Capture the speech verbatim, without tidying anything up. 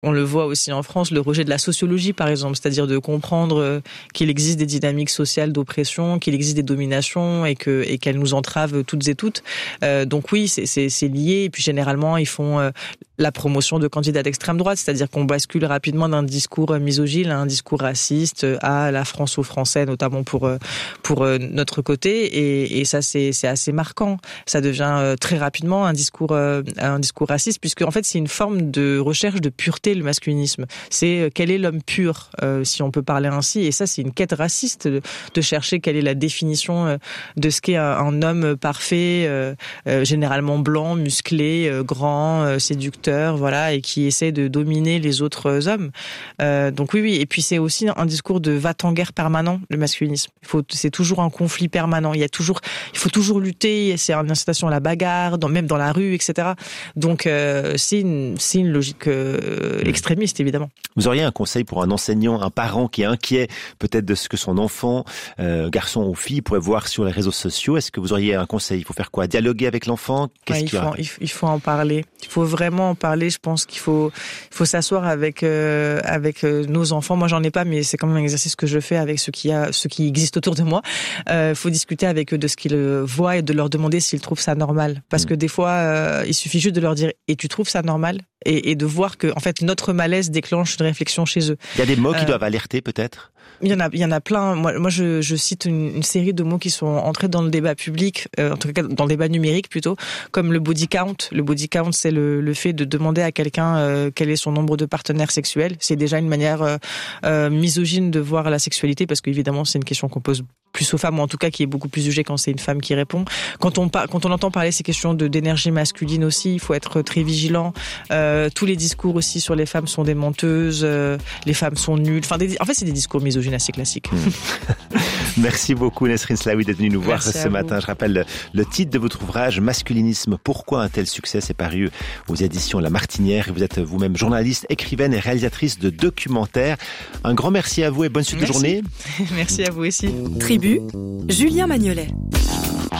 On le voit aussi en France, le rejet de la sociologie, par exemple, c'est-à-dire de comprendre qu'il existe des dynamiques sociales d'oppression, qu'il existe des dominations et que et qu'elles nous entravent toutes et toutes. Euh, donc oui, c'est, c'est, c'est lié. Et puis généralement, ils font euh, la promotion de candidats d'extrême droite, c'est-à-dire qu'on bascule rapidement d'un discours misogyne à un discours raciste, à la France aux Français, notamment pour pour notre côté. Et, et ça, c'est, c'est assez marquant. Ça devient très rapidement un discours un discours raciste, puisque en fait, c'est une forme de recherche de pureté. Le masculinisme, c'est quel est l'homme pur, euh, si on peut parler ainsi, et ça c'est une quête raciste de, de chercher quelle est la définition euh, de ce qu'est un, un homme parfait, euh, euh, généralement blanc, musclé, euh, grand, euh, séducteur, voilà, et qui essaie de dominer les autres hommes. Euh, donc oui, oui, et puis c'est aussi un discours de va-t-en-guerre permanent, le masculinisme. Il faut, c'est toujours un conflit permanent. Il y a toujours, il faut toujours lutter. C'est une incitation à la bagarre, dans, même dans la rue, et cetera. Donc euh, c'est une, c'est une logique euh, extrémiste, évidemment. Vous auriez un conseil pour un enseignant, un parent qui est inquiet peut-être de ce que son enfant, euh, garçon ou fille, pourrait voir sur les réseaux sociaux? Est-ce que vous auriez un conseil? Il faut faire quoi? Dialoguer avec l'enfant? Qu'est-ce ouais, il, qu'il faut, il, il faut en parler. Il faut vraiment en parler. Je pense qu'il faut, il faut s'asseoir avec euh, avec euh, nos enfants. Moi, j'en ai pas, mais c'est quand même un exercice que je fais avec ceux qui a, ceux qui existent autour de moi. Il euh, faut discuter avec eux de ce qu'ils voient et de leur demander s'ils trouvent ça normal. Parce mmh. que des fois, euh, il suffit juste de leur dire « Et tu trouves ça normal ?» et, et de voir que en fait notre malaise déclenche une réflexion chez eux. Il y a des mots qui euh, doivent alerter peut-être? Il y en a, il y en a plein. Moi, moi, je, je cite une, une série de mots qui sont entrés dans le débat public, euh, en tout cas dans le débat numérique plutôt, comme le body count. Le body count, c'est le, le fait de demander à quelqu'un euh, quel est son nombre de partenaires sexuels. C'est déjà une manière euh, euh, misogyne de voir la sexualité, parce qu'évidemment, c'est une question qu'on pose plus aux femmes, ou en tout cas qui est beaucoup plus jugée quand c'est une femme qui répond. Quand on par, quand on entend parler ces questions de d'énergie masculine aussi, il faut être très vigilant. Euh, tous les discours aussi sur les femmes sont des menteuses, euh, les femmes sont nulles. Enfin, des, en fait, c'est des discours misogynes assez classique. Mmh. Merci beaucoup Nesrine Slaoui d'être venue nous voir Merci ce matin. Je rappelle le, le titre de votre ouvrage, Masculinisme, pourquoi un tel succès? C'est paru aux éditions La Martinière et vous êtes vous-même journaliste, écrivaine et réalisatrice de documentaires. Un grand merci à vous et bonne suite merci. de journée. Merci à vous aussi. Tribu, Julien Magnolet.